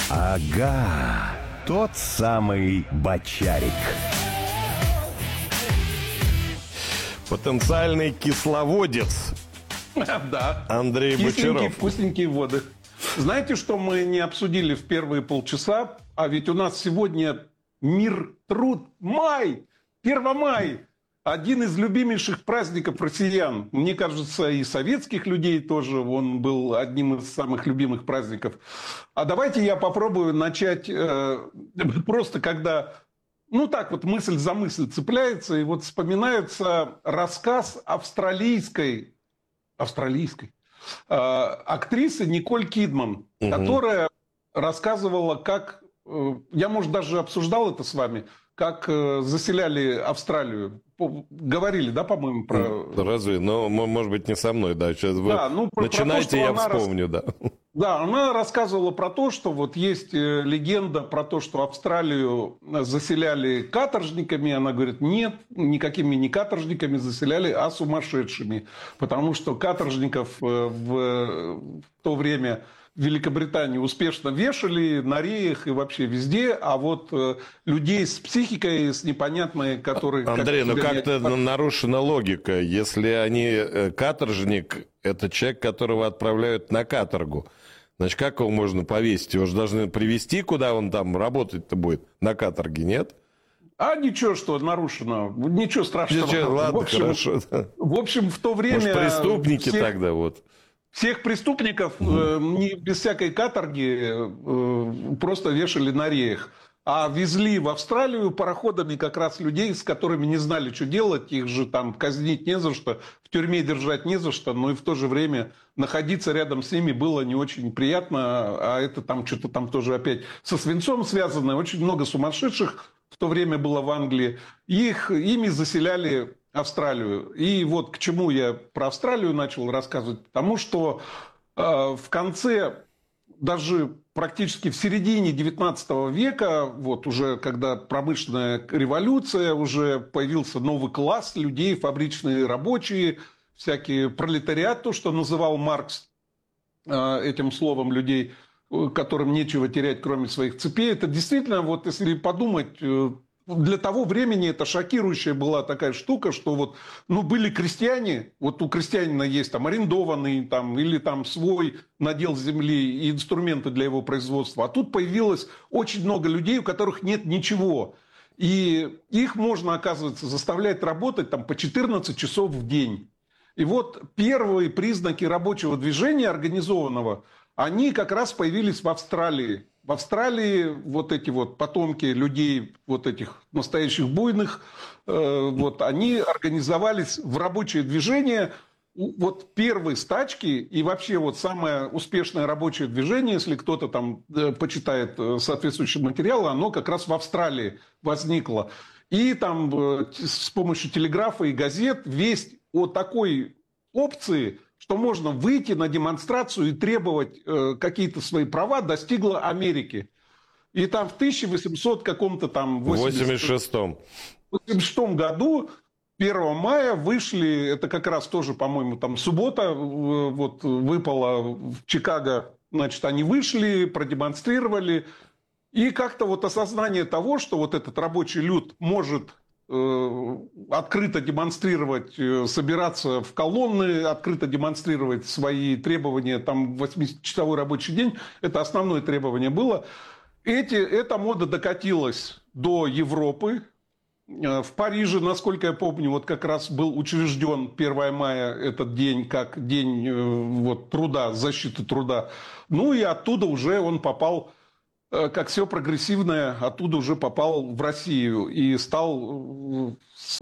Ага, тот самый бочарик. Потенциальный кисловодец. Да. Андрей Кисленькие, Бочаров. вкусненькие воды. Знаете, что мы не обсудили в первые полчаса? А ведь у нас сегодня мир, труд, май, 1 май. Один из любимейших праздников россиян. Мне кажется, и советских людей тоже он был одним из самых любимых праздников. А давайте я попробую начать просто когда... Ну, так вот мысль за мысль цепляется, и вот вспоминается рассказ австралийской актрисы Николь Кидман, которая рассказывала, как... Я, может, даже обсуждал это с вами, как заселяли Австралию. Говорили, да, по-моему, про... Разве? Но, может быть, не со мной, да. Сейчас вы начинайте, я вспомню, да. Да, она рассказывала про то, что вот есть легенда про то, что Австралию заселяли каторжниками. Она говорит, нет, никакими не каторжниками заселяли, а сумасшедшими. Потому что каторжников в то время в Великобритании успешно вешали на реях и вообще везде, а вот людей с психикой, с непонятной, которые... Андрей, ну как-то нарушена логика. Если они каторжник, это человек, которого отправляют на каторгу. Значит, как его можно повесить? Его же должны привезти, куда он там работать-то будет? На каторге, нет? А ничего, что нарушено. Ничего страшного. Ничего, ладно, хорошо. В общем, в то время... Может, преступники тогда вот... Всех преступников без всякой каторги просто вешали на реях. А везли в Австралию пароходами как раз людей, с которыми не знали, что делать. Их же там казнить не за что, в тюрьме держать не за что. Но и в то же время находиться рядом с ними было не очень приятно. А это там что-то там тоже опять со свинцом связано. Очень много сумасшедших в то время было в Англии. Ими заселяли Австралию. И вот к чему я про Австралию начал рассказывать. Потому что в конце, даже практически в середине 19 века, вот уже когда промышленная революция, уже появился новый класс людей, фабричные рабочие, всякий пролетариат, то, что называл Маркс этим словом людей, которым нечего терять, кроме своих цепей. Это действительно, вот если подумать... Для того времени это шокирующая была такая штука, что вот, ну, были крестьяне, вот у крестьянина есть там арендованный там, или там свой надел земли и инструменты для его производства. А тут появилось очень много людей, у которых нет ничего. И их можно, оказывается, заставлять работать там по 14 часов в день. И вот первые признаки рабочего движения организованного, они как раз появились в Австралии. В Австралии вот эти вот потомки людей, вот этих настоящих буйных, вот они организовались в рабочее движение. Вот первые стачки и вообще вот самое успешное рабочее движение, если кто-то там почитает соответствующие материалы, оно как раз в Австралии возникло. И там с помощью телеграфа и газет весть о такой опции, что можно выйти на демонстрацию и требовать какие-то свои права, достигла Америки. И там в 1800 каком-то там... 86 году, 1 мая, вышли, это как раз тоже, по-моему, там суббота, вот выпала в Чикаго, значит, они вышли, продемонстрировали. И как-то вот осознание того, что вот этот рабочий люд может... открыто демонстрировать, собираться в колонны, открыто демонстрировать свои требования, там 8-часовой рабочий день, это основное требование было. Эта мода докатилась до Европы. В Париже, насколько я помню, вот как раз был учрежден 1 мая этот день, как день вот, труда, защиты труда. Ну и оттуда уже он попал... как все прогрессивное, оттуда уже попал в Россию и стал с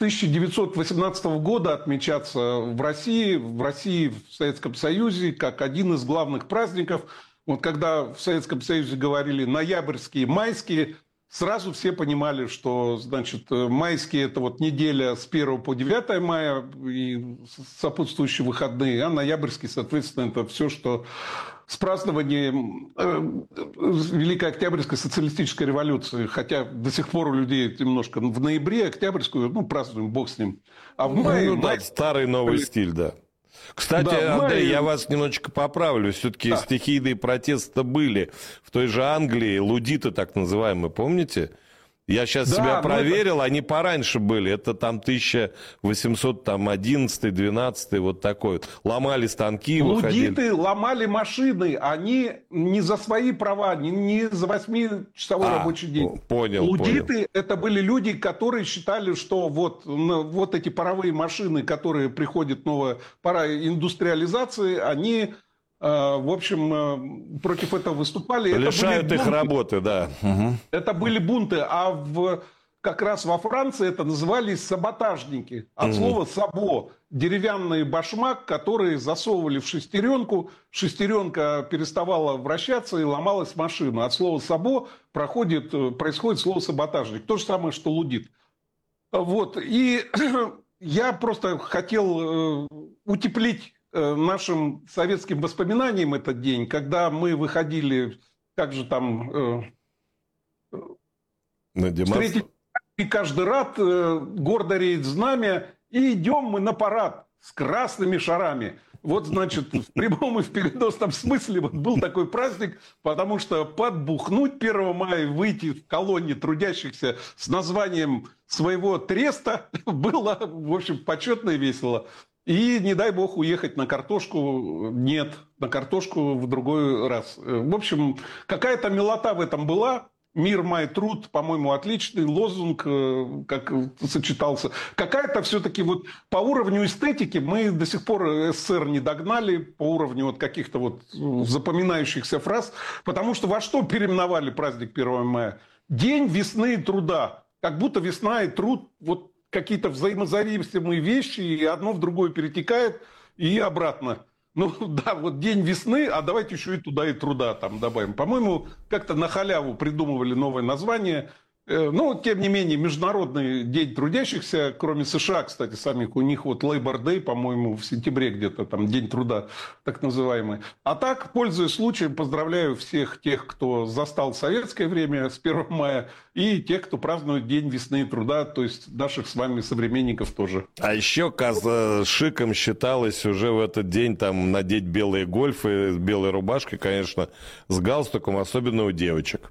1918 года отмечаться в России, в Советском Союзе, как один из главных праздников. Вот когда в Советском Союзе говорили ноябрьские, майские, сразу все понимали, что, значит, майские – это вот неделя с 1 по 9 мая и сопутствующие выходные, а ноябрьские, соответственно, это все, что с празднованием Великой Октябрьской социалистической революции. Хотя до сих пор у людей немножко в ноябре Октябрьскую, ну, празднуем, бог с ним. А в мае... Ну, да, старый новый стиль, да. Кстати, Да, Андрей, я вас немножечко поправлю. Все-таки Да. стихийные протесты были в той же Англии, лудиты так называемые, помните? Я сейчас Да, себя но проверил, они пораньше были. Это там 1811-12, вот такой вот. Ломали станки, выходили. Лудиты ломали машины, они не за свои права, не за 8-часовой рабочий день. Понял. Лудиты это были люди, которые считали, что вот эти паровые машины, которые приходит новая пора индустриализации, они, в общем, против этого выступали. Лишают их работы, да. Угу. Это были бунты, а как раз во Франции это назывались саботажники. От слова «сабо». Деревянный башмак, который засовывали в шестеренку. Шестеренка переставала вращаться и ломалась машина. От слова «сабо» происходит слово «саботажник». То же самое, что лудит. Вот. И я просто хотел утеплить нашим советским воспоминаниям этот день, когда мы выходили также там встретить и каждый рад, гордо реет знамя, и идем мы на парад с красными шарами. Вот, значит, в прямом и в переносном смысле вот был такой праздник, потому что подбухнуть 1 мая, выйти в колонне трудящихся с названием своего треста было, в общем, почетно и весело. И, не дай бог, уехать на картошку. Нет, на картошку в другой раз. В общем, какая-то милота в этом была. Мир, май, труд, по-моему, отличный лозунг, как сочетался. Какая-то все-таки вот по уровню эстетики мы до сих пор СССР не догнали, по уровню вот каких-то вот запоминающихся фраз. Потому что во что переименовали праздник 1 мая? День весны и труда. Как будто весна и труд вот какие-то взаимозависимые вещи, и одно в другое перетекает, и обратно. Ну да, вот день весны, а давайте еще и туда, и труда там добавим. По-моему, как-то на халяву придумывали новое название. Но, тем не менее, Международный день трудящихся, кроме США, кстати, самих, у них вот Labor Day, по-моему, в сентябре где-то, там, День труда, так называемый. А так, пользуясь случаем, поздравляю всех тех, кто застал советское время с 1 мая, и тех, кто празднует День весны и труда, то есть наших с вами современников тоже. А еще шиком считалось уже в этот день там надеть белые гольфы с белой рубашкой, конечно, с галстуком, особенно у девочек.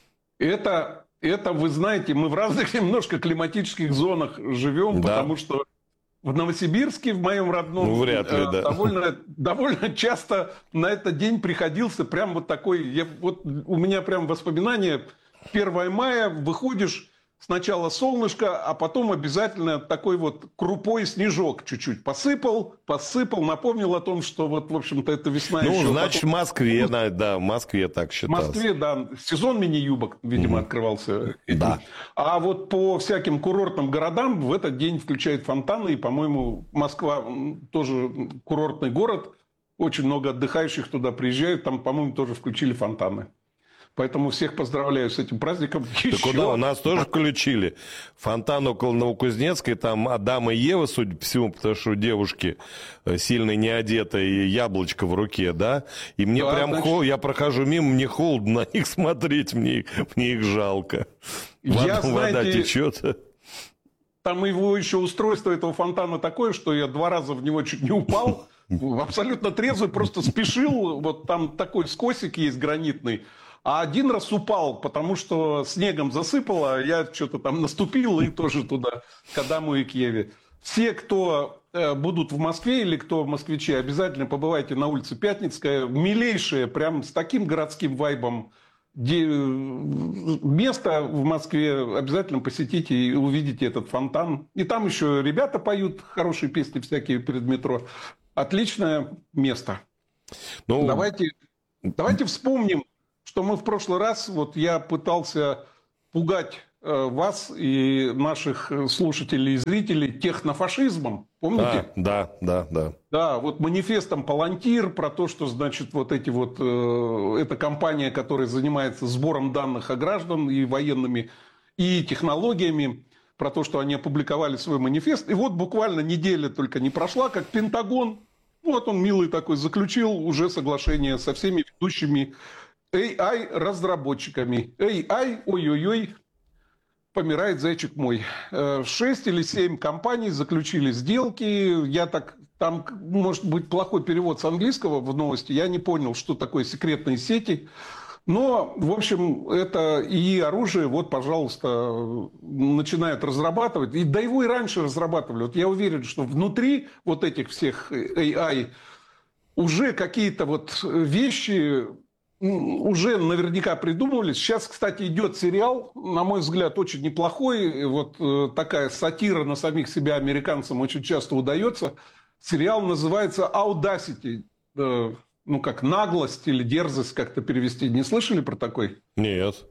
Это, вы знаете, мы в разных немножко климатических зонах живем, да. Потому что в Новосибирске, в моем родном, вряд ли, да. довольно часто на этот день приходился прям вот такой... Вот у меня прям воспоминания. 1 мая выходишь, сначала солнышко, а потом обязательно такой вот крупой снежок чуть-чуть посыпал, напомнил о том, что вот, в общем-то, это весна. Ну, еще значит, потом... в Москве, да, в Москве так считалось. В Москве, да, сезон мини-юбок, видимо, открывался. Да. А вот по всяким курортным городам в этот день включают фонтаны, и, по-моему, Москва тоже курортный город, очень много отдыхающих туда приезжают, там, по-моему, тоже включили фонтаны. Поэтому всех поздравляю с этим праздником. Да куда? У нас тоже включили. Фонтан около Новокузнецкой, там Адам и Ева, судя по всему, потому что у девушки сильно не одета и яблочко в руке, да? И мне прям холодно, я прохожу мимо, мне холодно на них смотреть, мне их жалко. Вода течет. Там его еще устройство этого фонтана такое, что я 2 раза в него чуть не упал. Абсолютно трезвый, просто спешил. Вот там такой скосик есть гранитный. А 1 раз упал, потому что снегом засыпало, я что-то там наступил и тоже туда, к Адаму и к Еве. Все, кто будут в Москве или кто москвичи, обязательно побывайте на улице Пятницкая. Милейшее, прям с таким городским вайбом место в Москве. Обязательно посетите и увидите этот фонтан. И там еще ребята поют хорошие песни всякие перед метро. Отличное место. Ну... Давайте вспомним, что мы в прошлый раз, вот я пытался пугать вас и наших слушателей и зрителей технофашизмом, помните? Да. Да, вот манифестом «Палантир» про то, что, значит, вот эти вот, эта компания, которая занимается сбором данных о граждан и военными, и технологиями, про то, что они опубликовали свой манифест. И вот буквально неделя только не прошла, как Пентагон, вот он милый такой, заключил уже соглашение со всеми ведущими AI-разработчиками. AI, ой-ой-ой, помирает зайчик мой. 6 или 7 компаний заключили сделки. Я так Там может быть плохой перевод с английского в новости. Я не понял, что такое секретные сети. Но, в общем, это ИИ оружие, вот, пожалуйста, начинают разрабатывать. И да его и раньше разрабатывали. Вот я уверен, что внутри вот этих всех AI уже какие-то вот вещи уже наверняка придумывались. Сейчас, кстати, идет сериал, на мой взгляд, очень неплохой. Вот такая сатира на самих себя американцам очень часто удается. Сериал называется «Audacity». Ну, как наглость или дерзость как-то перевести. Не слышали про такой? Нет.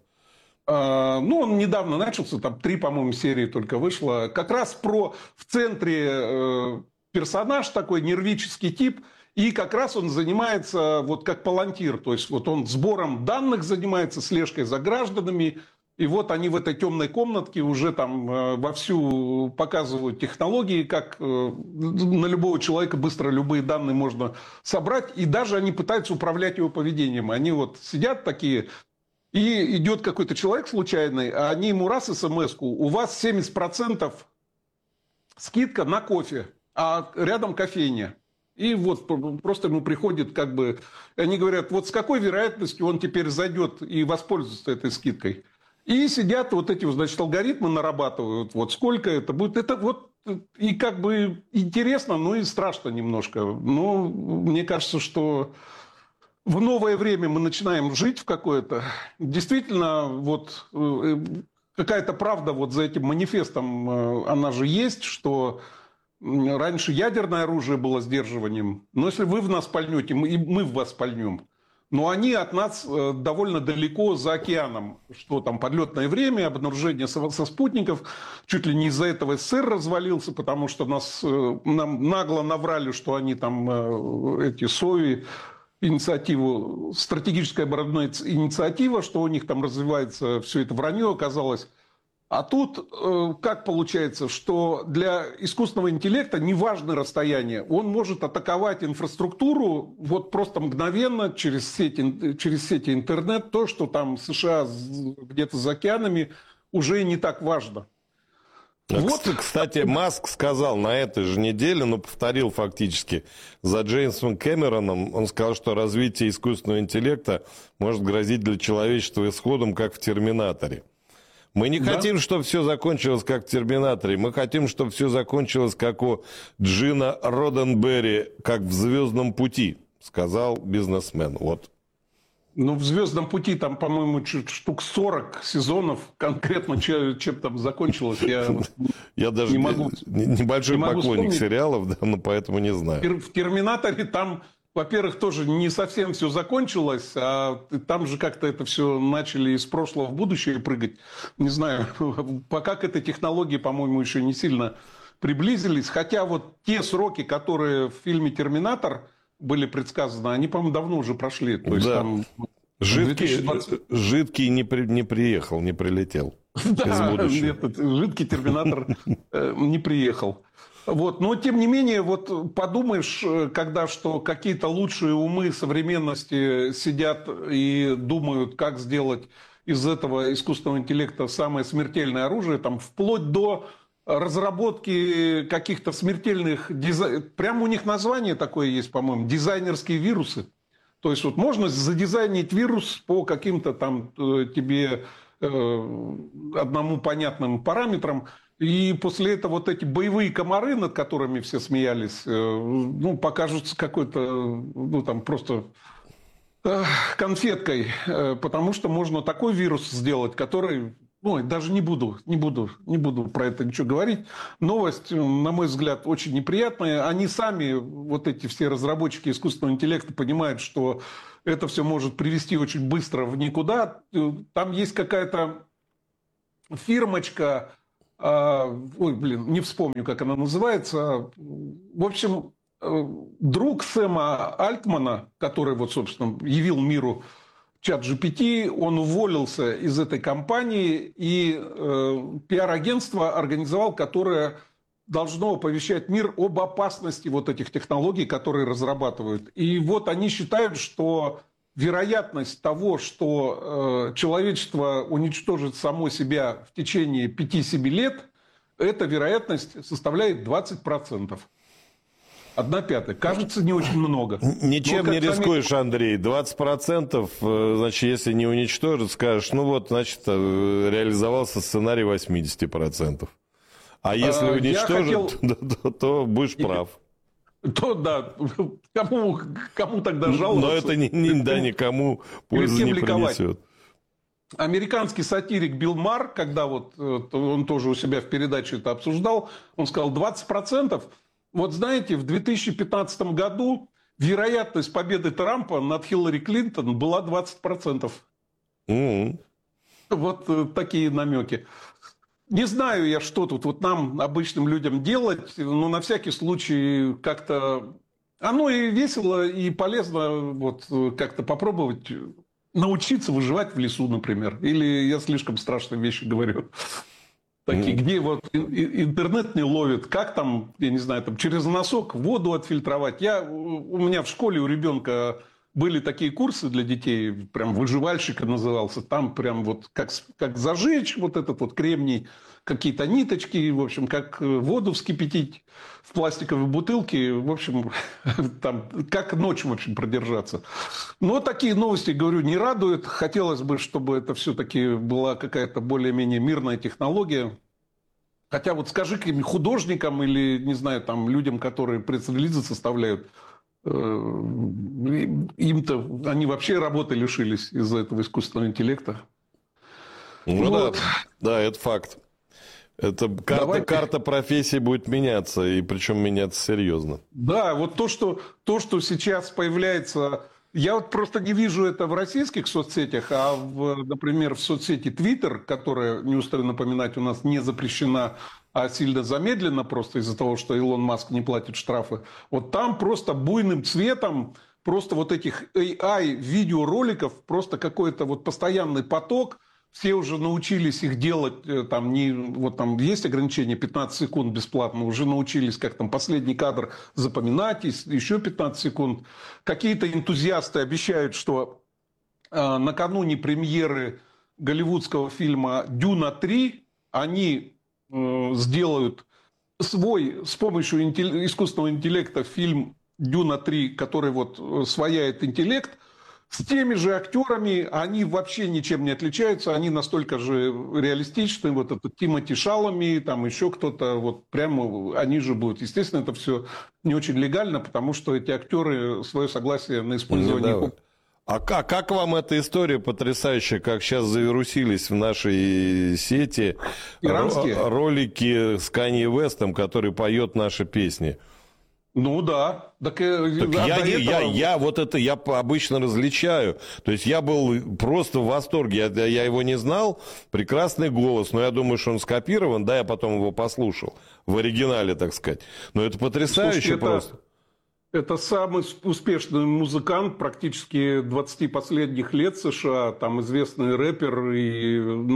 Ну, он недавно начался, там 3, по-моему, серии только вышло. Как раз про в центре персонаж такой, нервический тип, и как раз он занимается вот как палантир. То есть вот он сбором данных занимается, слежкой за гражданами. И вот они в этой темной комнатке уже там вовсю показывают технологии, как на любого человека быстро любые данные можно собрать. И даже они пытаются управлять его поведением. Они вот сидят такие, и идет какой-то человек случайный, а они ему раз смс-ку: у вас 70% скидка на кофе, а рядом кофейня. И вот просто ему приходит как бы... Они говорят, вот с какой вероятностью он теперь зайдет и воспользуется этой скидкой. И сидят вот эти, значит, алгоритмы нарабатывают, вот сколько это будет. Это вот и как бы интересно, но и страшно немножко. Но мне кажется, что в новое время мы начинаем жить в какое-то. Действительно, вот какая-то правда вот за этим манифестом, она же есть, что раньше ядерное оружие было сдерживанием. Но если вы в нас пальнете, мы в вас пальнем. Но они от нас довольно далеко за океаном. Что там подлетное время, обнаружение со спутников. Чуть ли не из-за этого СССР развалился, потому что нам нагло наврали, что они там, эти СОИ, инициативу, стратегическая оборонная инициатива, что у них там развивается, все это вранье оказалось. А тут как получается, что для искусственного интеллекта не важно расстояние. Он может атаковать инфраструктуру вот просто мгновенно через сети интернет. То, что там США где-то за океанами, уже не так важно. Вот, кстати, Маск сказал на этой же неделе, но повторил фактически за Джеймсом Кэмероном, он сказал, что развитие искусственного интеллекта может грозить для человечества исходом, как в «Терминаторе». Мы не хотим, чтобы все закончилось, как в «Терминаторе». Мы хотим, чтобы все закончилось, как у Джина Роденберри, как в «Звездном пути», сказал бизнесмен. Вот. Ну, в «Звездном пути» там, по-моему, штук 40 сезонов. Конкретно, чем там закончилось, я даже не могу. Небольшой поклонник сериалов, да, но поэтому не знаю. В «Терминаторе» там... Во-первых, тоже не совсем все закончилось, а там же как-то это все начали из прошлого в будущее прыгать. Не знаю, пока к этой технологии, по-моему, еще не сильно приблизились. Хотя вот те сроки, которые в фильме «Терминатор» были предсказаны, они, по-моему, давно уже прошли. То есть, да. там, Жидкий не приехал, не прилетел. Да, нет, жидкий «Терминатор» не приехал. Вот. Но, тем не менее, вот подумаешь, когда что какие-то лучшие умы современности сидят и думают, как сделать из этого искусственного интеллекта самое смертельное оружие, там, вплоть до разработки каких-то смертельных... Прямо у них название такое есть, по-моему, дизайнерские вирусы. То есть вот можно задизайнить вирус по каким-то там тебе одному понятным параметрам, и после этого вот эти боевые комары, над которыми все смеялись, ну, покажутся какой-то, ну, там, просто конфеткой, потому что можно такой вирус сделать, который... Ну, даже не буду про это ничего говорить. Новость, на мой взгляд, очень неприятная. Они сами, вот эти все разработчики искусственного интеллекта, понимают, что это все может привести очень быстро в никуда. Там есть какая-то фирмочка... Ой, блин, не вспомню, как она называется. В общем, друг Сэма Альтмана, который, вот, собственно, явил миру ChatGPT, он уволился из этой компании, и пиар-агентство организовал, которое должно оповещать мир об опасности вот этих технологий, которые разрабатывают. И вот они считают, что вероятность того, что человечество уничтожит само себя в течение 5-7 лет, эта вероятность составляет 20%. 1/5. Кажется, не очень много. Ничем не рискуешь, Андрей. 20%, значит, если не уничтожат, скажешь, ну вот, значит, реализовался сценарий 80%. А если уничтожат, то будешь прав. То да, кому тогда жаловаться? Но это никому пользы не принесет. Американский сатирик Билл Марр, когда вот он тоже у себя в передаче это обсуждал, он сказал 20%. Вот знаете, в 2015 году вероятность победы Трампа над Хиллари Клинтон была 20%. Вот такие намеки. Не знаю я, что тут вот нам, обычным людям, делать, но на всякий случай как-то... Оно и весело, и полезно вот как-то попробовать научиться выживать в лесу, например. Или я слишком страшные вещи говорю. Такие, где вот интернет не ловит, как там, я не знаю, там через носок воду отфильтровать. У меня в школе у ребенка были такие курсы для детей, прям выживальщика назывался. Там прям вот как зажечь вот этот вот кремний, какие-то ниточки, в общем, как воду вскипятить в пластиковой бутылке, в общем, там, как ночь, в общем, продержаться. Но такие новости, говорю, не радуют. Хотелось бы, чтобы это все-таки была какая-то более-менее мирная технология. Хотя вот скажи каким-нибудь художникам или, не знаю, там, людям, которые пресс-релизы составляют, им-то они вообще работы лишились из-за этого искусственного интеллекта. Ну вот. Да, это факт. Это карта профессии будет меняться, и причем меняться серьезно. Да, вот то, что сейчас появляется... Я вот просто не вижу это в российских соцсетях, а, например, в соцсети Twitter, которая, не устаю напоминать, у нас не запрещена, а сильно замедлена просто из-за того, что Илон Маск не платит штрафы. Вот там просто буйным цветом, просто вот этих AI-видеороликов, просто какой-то вот постоянный поток. Все уже научились их делать, там, вот там есть ограничение 15 секунд бесплатно, уже научились, как там последний кадр запоминать, еще 15 секунд. Какие-то энтузиасты обещают, что накануне премьеры голливудского фильма «Дюна 3» они сделают свой, с помощью искусственного интеллекта, фильм «Дюна 3», который вот свояет интеллект, с теми же актерами, они вообще ничем не отличаются, они настолько же реалистичны, вот это Тимоти Шалами, там еще кто-то, вот прямо они же будут. Естественно, это все не очень легально, потому что эти актеры свое согласие на использование... А как вам эта история потрясающая, как сейчас завирусились в нашей сети ролики с Канье Вестом, который поет наши песни? Ну да. Я обычно различаю. То есть я был просто в восторге. Я его не знал. Прекрасный голос. Но я думаю, что он скопирован. Да, я потом его послушал. В оригинале, так сказать. Но это потрясающе. Слушайте, просто. Это самый успешный музыкант практически 20 последних лет США. Там известный рэпер. И,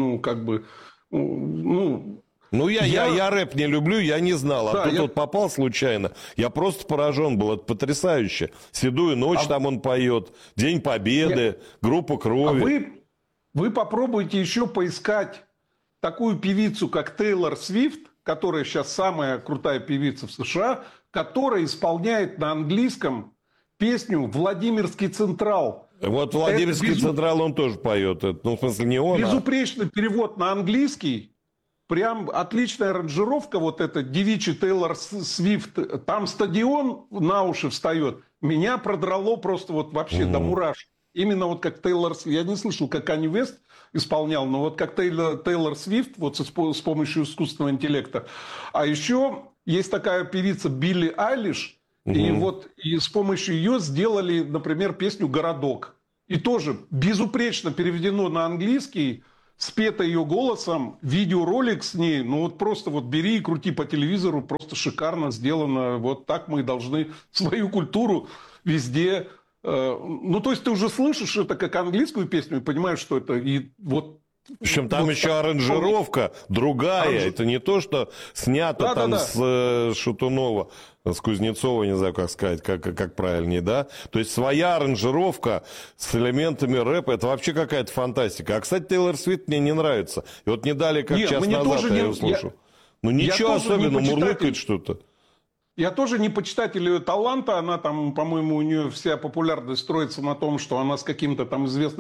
я рэп не люблю, я не знал. А тут попал случайно. Я просто поражен был. Это потрясающе. «Седую ночь» там он поет. «День Победы», группа «Крови». Вы попробуйте еще поискать такую певицу, как Тейлор Свифт, которая сейчас самая крутая певица в США, которая исполняет на английском песню «Владимирский Централ». Вот «Владимирский Централ» он тоже поет. Ну, в смысле, не он. Безупречный перевод на английский. Прям отличная аранжировка, вот эта девичий Тейлор Свифт. Там стадион на уши встает. Меня продрало просто вот вообще до мурашек. Именно вот как Тейлор Свифт. Я не слышал, как Канье Вест исполнял, но вот как Тейлор Свифт вот с помощью искусственного интеллекта. А еще есть такая певица Билли Айлиш. И вот и с помощью ее сделали, например, песню «Городок». И тоже безупречно переведено на английский. Спета ее голосом, видеоролик с ней, ну вот просто вот бери и крути по телевизору, просто шикарно сделано. Вот так мы должны свою культуру везде... Ну, то есть ты уже слышишь это как английскую песню и понимаешь, что это и вот... Причем там вот еще так, аранжировка другая. Это не то, что снято с Шатунова, с Кузнецова, не знаю, как сказать, как правильнее, да? То есть своя аранжировка с элементами рэпа, это вообще какая-то фантастика. А, кстати, Тейлор Свифт мне не нравится. И вот не дали, как час назад я его слушал. Ну, ничего особенного, мурлыкает что-то. Я тоже не почитатель ее таланта. Она там, по-моему, у нее вся популярность строится на том, что она с каким-то там известным